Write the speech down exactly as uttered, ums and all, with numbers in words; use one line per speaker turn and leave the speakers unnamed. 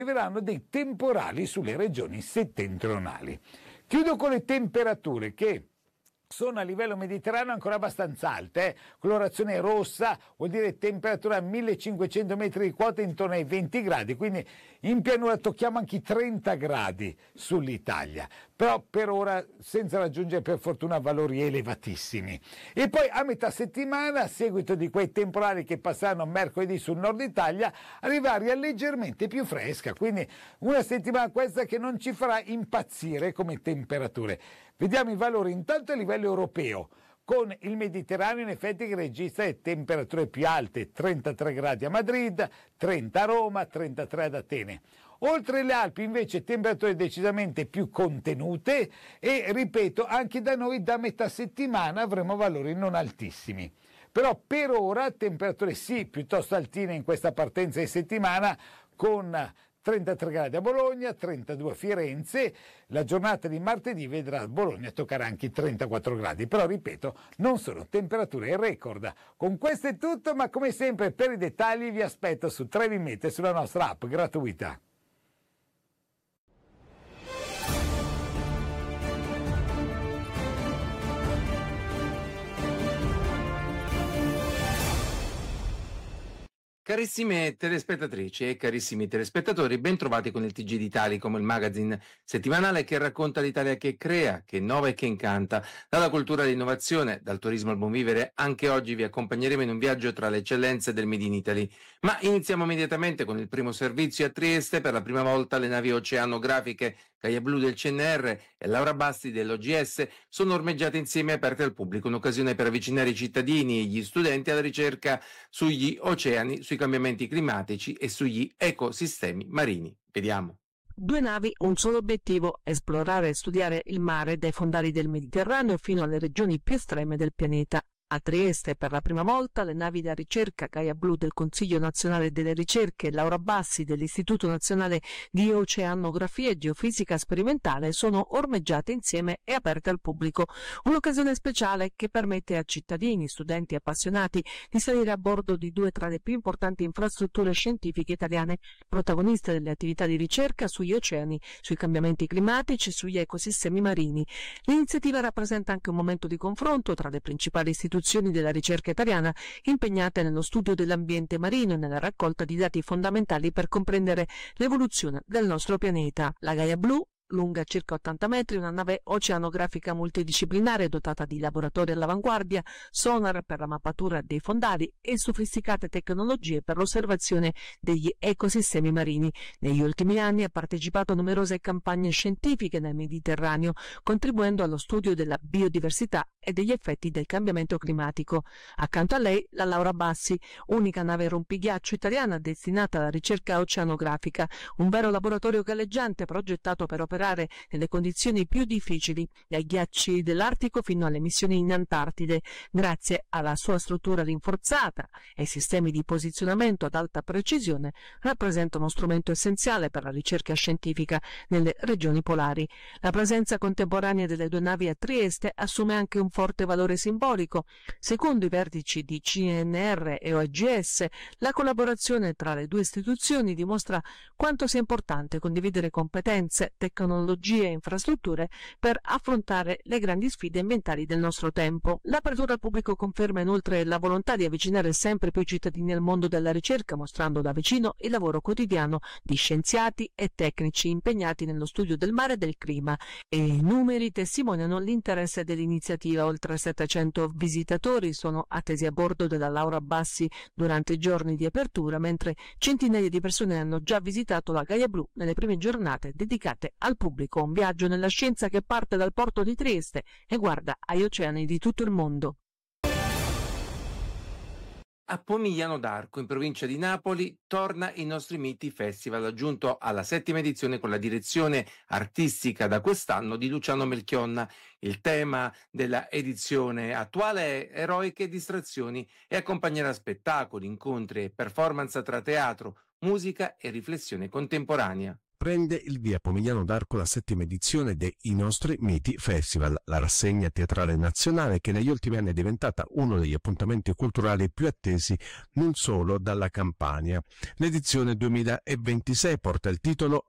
arriveranno dei temporali sulle regioni settentrionali. Chiudo con le temperature che sono a livello mediterraneo ancora abbastanza alte, eh? Colorazione rossa vuol dire temperatura a millecinquecento metri di quota intorno ai venti gradi, quindi in pianura tocchiamo anche i trenta gradi sull'Italia, però per ora senza raggiungere per fortuna valori elevatissimi. E poi a metà settimana, a seguito di quei temporali che passeranno mercoledì sul nord Italia, arriva aria leggermente più fresca, quindi una settimana questa che non ci farà impazzire come temperature. Vediamo i valori intanto a livello europeo, con il Mediterraneo in effetti che registra le temperature più alte, trentatré gradi a Madrid, trenta a Roma, trentatré ad Atene. Oltre le Alpi invece temperature decisamente più contenute e, ripeto, anche da noi da metà settimana avremo valori non altissimi. Però per ora temperature sì piuttosto altine in questa partenza di settimana, con trentatré gradi a Bologna, trentadue a Firenze. La giornata di martedì vedrà Bologna toccare anche i trentaquattro gradi, però ripeto, non sono temperature record. Con questo è tutto, ma come sempre per i dettagli vi aspetto su Trevimeter e sulla nostra app gratuita.
Carissime telespettatrici e carissimi telespettatori, ben trovati con il T G d'Italicum, il magazine settimanale che racconta l'Italia che crea, che innova e che incanta. Dalla cultura all'innovazione, dal turismo al buon vivere, anche oggi vi accompagneremo in un viaggio tra le eccellenze del Made in Italy. Ma iniziamo immediatamente con il primo servizio a Trieste. Per la prima volta le navi oceanografiche Gaia Blu del C N R e Laura Bassi dell'O G S sono ormeggiate insieme e aperte al pubblico, un'occasione per avvicinare i cittadini e gli studenti alla ricerca sugli oceani, sui cambiamenti climatici e sugli ecosistemi marini. Vediamo.
Due navi, un solo obiettivo: esplorare e studiare il mare dai fondali del Mediterraneo fino alle regioni più estreme del pianeta. A Trieste per la prima volta le navi da ricerca Gaia Blu del Consiglio Nazionale delle Ricerche e Laura Bassi dell'Istituto Nazionale di Oceanografia e Geofisica Sperimentale sono ormeggiate insieme e aperte al pubblico. Un'occasione speciale che permette a cittadini, studenti e appassionati di salire a bordo di due tra le più importanti infrastrutture scientifiche italiane, protagoniste delle attività di ricerca sugli oceani, sui cambiamenti climatici e sugli ecosistemi marini. L'iniziativa rappresenta anche un momento di confronto tra le principali istituzioni della ricerca italiana impegnate nello studio dell'ambiente marino e nella raccolta di dati fondamentali per comprendere l'evoluzione del nostro pianeta. La Gaia Blu, lunga circa ottanta metri, una nave oceanografica multidisciplinare dotata di laboratori all'avanguardia, sonar per la mappatura dei fondali e sofisticate tecnologie per l'osservazione degli ecosistemi marini. Negli ultimi anni ha partecipato a numerose campagne scientifiche nel Mediterraneo, contribuendo allo studio della biodiversità e degli effetti del cambiamento climatico. Accanto a lei la Laura Bassi, unica nave rompighiaccio italiana destinata alla ricerca oceanografica, un vero laboratorio galleggiante progettato per operare nelle condizioni più difficili, dai ghiacci dell'Artico fino alle missioni in Antartide. Grazie alla sua struttura rinforzata e ai sistemi di posizionamento ad alta precisione, rappresenta uno strumento essenziale per la ricerca scientifica nelle regioni polari. La presenza contemporanea delle due navi a Trieste assume anche un forte valore simbolico. Secondo i vertici di C N R e O G S, la collaborazione tra le due istituzioni dimostra quanto sia importante condividere competenze, tecnologie e infrastrutture per affrontare le grandi sfide ambientali del nostro tempo. L'apertura al pubblico conferma inoltre la volontà di avvicinare sempre più cittadini al mondo della ricerca, mostrando da vicino il lavoro quotidiano di scienziati e tecnici impegnati nello studio del mare e del clima. E i numeri testimoniano l'interesse dell'iniziativa. Oltre settecento visitatori sono attesi a bordo della Laura Bassi durante i giorni di apertura, mentre centinaia di persone hanno già visitato la Gaia Blu nelle prime giornate dedicate al pubblico. Un viaggio nella scienza che parte dal porto di Trieste e guarda agli oceani di tutto il mondo.
A Pomigliano d'Arco, in provincia di Napoli, torna i Nostri Miti Festival, aggiunto alla settima edizione con la direzione artistica da quest'anno di Luciano Melchionna. Il tema della edizione attuale è eroiche distrazioni e accompagnerà spettacoli, incontri e performance tra teatro, musica e riflessione contemporanea.
prende il via a Pomigliano d'Arco la settima edizione dei I Nostri Miti Festival, la rassegna teatrale nazionale che negli ultimi anni è diventata uno degli appuntamenti culturali più attesi non solo dalla Campania. L'edizione duemilaventisei porta il titolo